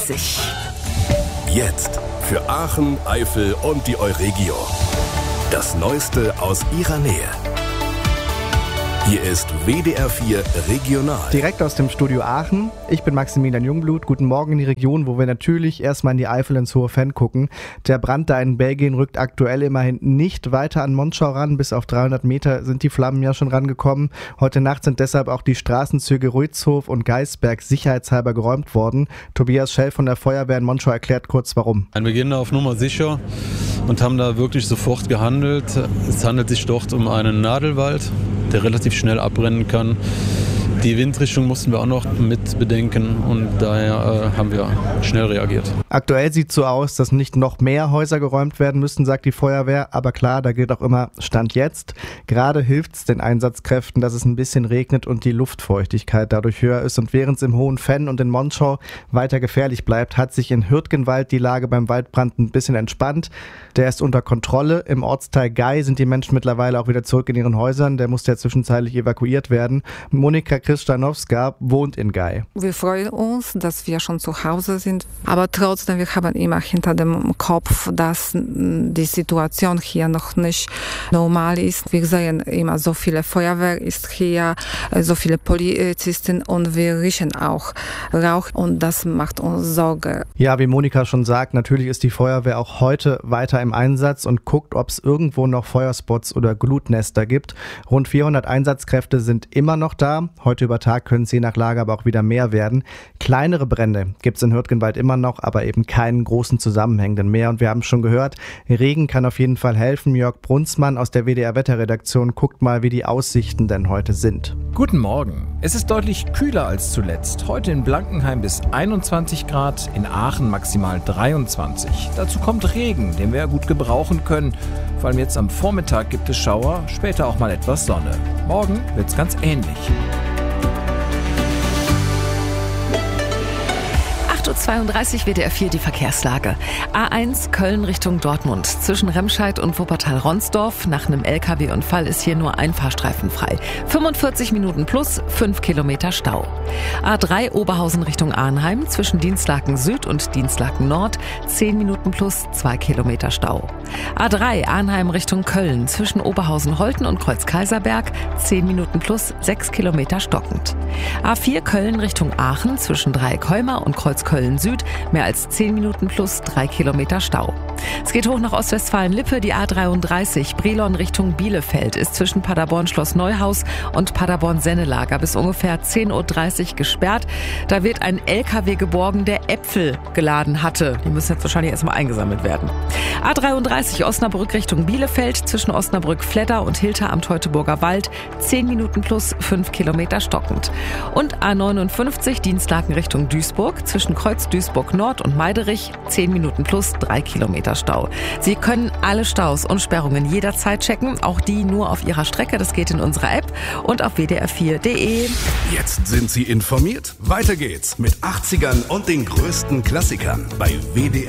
8.30 Uhr. Jetzt für Aachen, Eifel und die Euregio. Das Neueste aus ihrer Nähe. Hier ist WDR 4 Regional. Direkt aus dem Studio Aachen. Ich bin Maximilian Jungblut. Guten Morgen in die Region, wo wir natürlich erstmal in die Eifel ins Hohe Venn gucken. Der Brand da in Belgien rückt aktuell immerhin nicht weiter an Monschau ran. Bis auf 300 Meter sind die Flammen ja schon rangekommen. Heute Nacht sind deshalb auch die Straßenzüge Ruitzhof und Geisberg sicherheitshalber geräumt worden. Tobias Schell von der Feuerwehr in Monschau erklärt kurz warum. Wir gehen da auf Nummer sicher und haben da wirklich sofort gehandelt. Es handelt sich dort um einen Nadelwald, der relativ schnell abbrennen kann. Die Windrichtung mussten wir auch noch mit bedenken und daher haben wir schnell reagiert. Aktuell sieht es so aus, dass nicht noch mehr Häuser geräumt werden müssten, sagt die Feuerwehr. Aber klar, da gilt auch immer Stand jetzt. Gerade hilft es den Einsatzkräften, dass es ein bisschen regnet und die Luftfeuchtigkeit dadurch höher ist. Und während es im Hohen Venn und in Monschau weiter gefährlich bleibt, hat sich in Hürtgenwald die Lage beim Waldbrand ein bisschen entspannt. Der ist unter Kontrolle. Im Ortsteil Gei sind die Menschen mittlerweile auch wieder zurück in ihren Häusern. Der musste ja zwischenzeitlich evakuiert werden. Monika Christanowska wohnt in Gei. Wir freuen uns, dass wir schon zu Hause sind, aber trotzdem, wir haben immer hinter dem Kopf, dass die Situation hier noch nicht normal ist. Wir sehen immer, so viele Feuerwehr ist hier, so viele Polizisten und wir riechen auch Rauch und das macht uns Sorge. Ja, wie Monika schon sagt, natürlich ist die Feuerwehr auch heute weiter im Einsatz und guckt, ob es irgendwo noch Feuerspots oder Glutnester gibt. Rund 400 Einsatzkräfte sind immer noch da. Heute über Tag können es je nach Lage aber auch wieder mehr werden. Kleinere Brände gibt es in Hürtgenwald immer noch, aber eben keinen großen zusammenhängenden mehr. Und wir haben schon gehört, Regen kann auf jeden Fall helfen. Jörg Brunsmann aus der WDR-Wetterredaktion guckt mal, wie die Aussichten denn heute sind. Guten Morgen. Es ist deutlich kühler als zuletzt. Heute in Blankenheim bis 21 Grad, in Aachen maximal 23. Dazu kommt Regen, den wir ja gut gebrauchen können. Vor allem jetzt am Vormittag gibt es Schauer, später auch mal etwas Sonne. Morgen wird's ganz ähnlich. 8.32 Uhr WDR 4 die Verkehrslage. A1 Köln Richtung Dortmund. Zwischen Remscheid und Wuppertal-Ronsdorf. Nach einem LKW-Unfall ist hier nur ein Fahrstreifen frei. 45 Minuten plus 5 Kilometer Stau. A3 Oberhausen Richtung Arnheim. Zwischen Dienstlaken Süd und Dienstlaken Nord. 10 Minuten plus 2 Kilometer Stau. A3 Arnheim Richtung Köln. Zwischen Oberhausen-Holten und Kreuz-Kaiserberg. 10 Minuten plus 6 Kilometer stockend. A4 Köln Richtung Aachen. Zwischen Dreieck-Heuma und Kreuz-Köln-Süd. Mehr als 10 Minuten plus 3 Kilometer Stau. Es geht hoch nach Ostwestfalen-Lippe. Die A33 Brilon Richtung Bielefeld ist zwischen Paderborn-Schloss Neuhaus und Paderborn-Sennelager bis ungefähr 10.30 Uhr gesperrt. Da wird ein LKW geborgen, der Äpfel geladen hatte. Die müssen jetzt wahrscheinlich erstmal eingesammelt werden. A33 Osnabrück Richtung Bielefeld zwischen Osnabrück-Fledder und Hilter am Teutoburger Wald 10 Minuten plus 5 Kilometer stockend. Und A59 Dienstlaken Richtung Duisburg zwischen Kreuz Duisburg Nord und Meiderich 10 Minuten plus 3 Kilometer Stau. Sie können alle Staus und Sperrungen jederzeit checken, auch die nur auf ihrer Strecke. Das geht in unserer App und auf wdr4.de. Jetzt sind Sie informiert. Weiter geht's mit 80ern und den größten Klassikern bei WDR